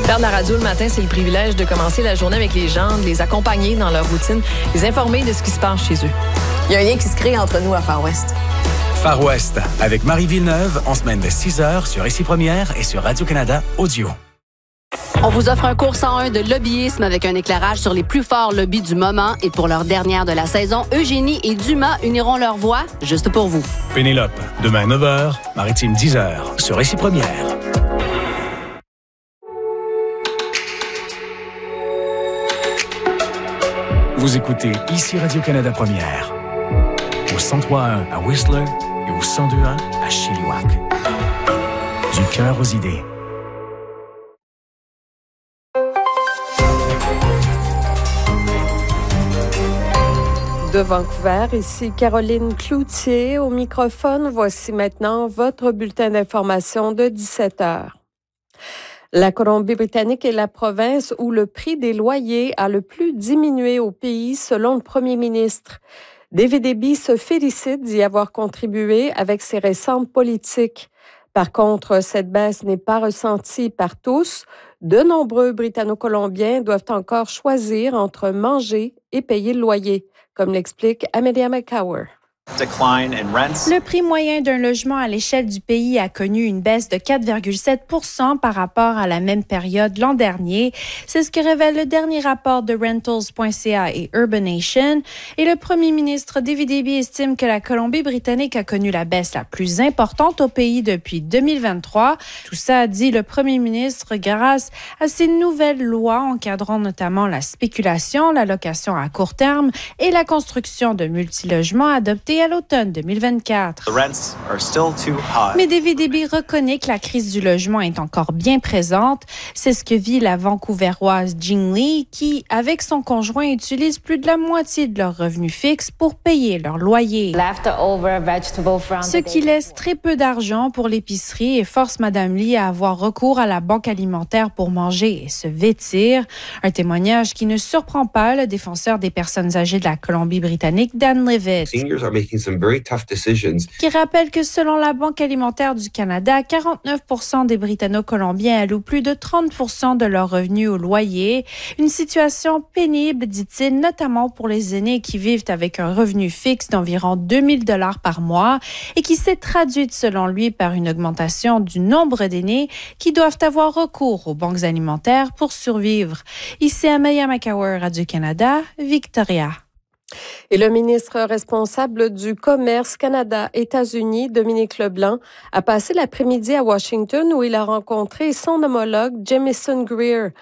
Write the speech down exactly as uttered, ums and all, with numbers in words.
Faire de la radio le matin, c'est le privilège de commencer la journée avec les gens, de les accompagner dans leur routine, les informer de ce qui se passe chez eux. Il y a un lien qui se crée entre nous à Far West. Far West, avec Marie Villeneuve, en semaine de six heures sur Ici Première et sur Radio-Canada Audio. On vous offre un cours cent un de lobbyisme avec un éclairage sur les plus forts lobbies du moment. Et pour leur dernière de la saison, Eugénie et Dumas uniront leur voix juste pour vous. Pénélope, demain neuf heures, Maritime dix heures sur Ici Première. Vous écoutez Ici Radio-Canada Première, au cent trois point un à Whistler et au cent deux point un à Chilliwack. Du cœur aux idées. De Vancouver, ici Caroline Cloutier au microphone. Voici maintenant votre bulletin d'information de dix-sept heures. La Colombie-Britannique est la province où le prix des loyers a le plus diminué au pays, selon le premier ministre. David Eby se félicite d'y avoir contribué avec ses récentes politiques. Par contre, cette baisse n'est pas ressentie par tous. De nombreux Britanno-Colombiens doivent encore choisir entre manger et payer le loyer, comme l'explique Amelia McCower. Le prix moyen d'un logement à l'échelle du pays a connu une baisse de quatre virgule sept pour cent par rapport à la même période l'an dernier. C'est ce que révèle le dernier rapport de Rentals point C A et Urbanation. Et le premier ministre David Eby estime que la Colombie-Britannique a connu la baisse la plus importante au pays depuis deux mille vingt-trois. Tout ça, dit le premier ministre, grâce à ces nouvelles lois encadrant notamment la spéculation, la location à court terme et la construction de multilogements adoptés à l'automne deux mille vingt-quatre. Mais David Eby reconnaît que la crise du logement est encore bien présente. C'est ce que vit la Vancouveroise Jing Lee, qui, avec son conjoint, utilise plus de la moitié de leurs revenus fixes pour payer leur loyer. Ce qui laisse très peu d'argent pour l'épicerie et force Madame Lee à avoir recours à la banque alimentaire pour manger et se vêtir. Un témoignage qui ne surprend pas le défenseur des personnes âgées de la Colombie-Britannique, Dan Levitt, qui rappelle que selon la Banque alimentaire du Canada, quarante-neuf pour cent des Britanno-Colombiens allouent plus de trente pour cent de leurs revenus au loyer. Une situation pénible, dit-il, notamment pour les aînés qui vivent avec un revenu fixe d'environ deux mille dollars par mois et qui s'est traduite, selon lui, par une augmentation du nombre d'aînés qui doivent avoir recours aux banques alimentaires pour survivre. Ici Amelia McCower, Radio-Canada, Victoria. Et le ministre responsable du Commerce Canada-États-Unis, Dominique Leblanc, a passé l'après-midi à Washington où il a rencontré son homologue Jamieson Greer.